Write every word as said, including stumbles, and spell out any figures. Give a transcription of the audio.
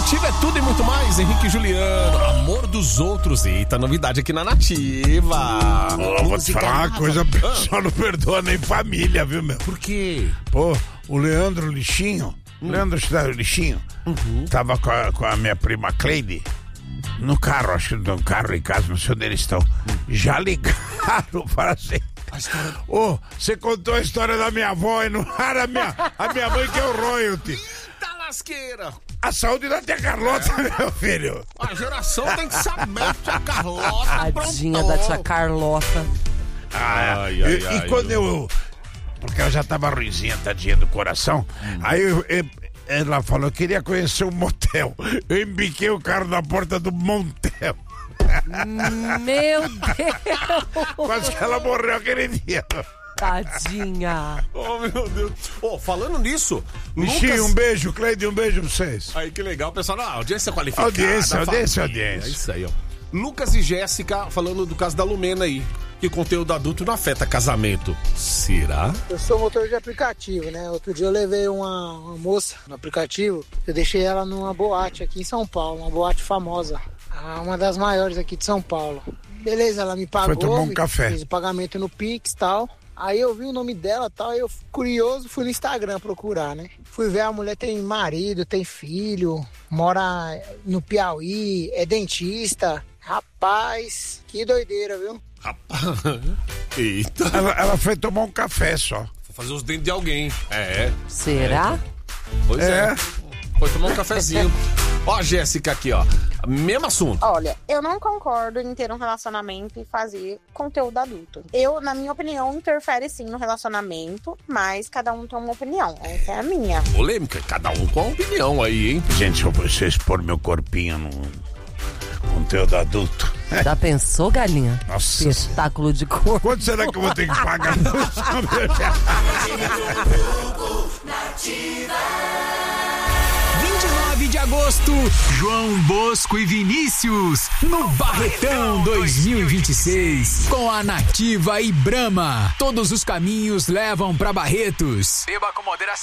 Nativa é tudo e muito mais. Henrique e Juliano, amor dos outros. Eita, novidade aqui na Nativa. Oh, vou te falar uma coisa, o pessoal não perdoa nem família, viu, meu? Por quê? Pô, o Leandro Lixinho, hum. Leandro Cidade Lixinho, uhum. tava com a, com a minha prima Cleide no carro, acho que no carro em casa, não sei onde eles estão. Hum. Já ligaram para assim. Ô, oh, você contou a história da minha avó e não era a minha, a minha mãe que é o royalty. Eita lasqueira. A saúde da tia Carlota, é. meu filho. A geração tem que saber, tia Carlota. Tadinha da tia Carlota. Ah, ai, ai, e, ai, e quando eu... eu... Porque ela já tava ruizinha, tadinha do coração. Hum. Aí eu, eu, ela falou, eu queria conhecer um motel. Eu embiquei o carro na porta do motel. Meu Deus! Quase que ela morreu aquele dia. Tadinha. Oh, meu Deus. Oh, falando nisso, Lucas... Lucas... um beijo, Cleide, um beijo pra vocês. Aí, que legal, pessoal. Ah, audiência qualificada. Audiência, audiência, audiência. É isso aí, ó. Lucas e Jéssica falando do caso da Lumena aí. Que conteúdo adulto não afeta casamento. Será? Eu sou motor de aplicativo, né? Outro dia eu levei uma, uma moça no aplicativo. Eu deixei ela numa boate aqui em São Paulo. Uma boate famosa. Uma das maiores aqui de São Paulo. Beleza, ela me pagou. Foi tomar um café. Fiz o pagamento no Pix e tal. Aí eu vi o nome dela e tal, aí eu, curioso, fui no Instagram procurar, né? Fui ver, a mulher tem marido, tem filho, mora no Piauí, é dentista. Rapaz, que doideira, viu? Rapaz, eita. Ela, ela foi tomar um café só. Foi fazer os dentes de alguém. É. Será? É. Pois é. é. Foi tomar um cafezinho. Ó a Jéssica aqui, ó. Mesmo assunto. Olha, eu não concordo em ter um relacionamento e fazer conteúdo adulto. Eu, na minha opinião, interfere sim no relacionamento, mas cada um tem uma opinião. Essa é a minha. Polêmica, cada um com a opinião aí, hein? Gente, se eu você expor meu corpinho no conteúdo adulto. Já pensou, galinha? Nossa. Espetáculo de corpo. Quanto será que eu vou ter que pagar? vinte e nove de agosto, João Bosco e Vinícius, no Barretão dois mil e vinte e seis, com a Nativa e Brahma. Todos os caminhos levam pra Barretos. Beba com moderação.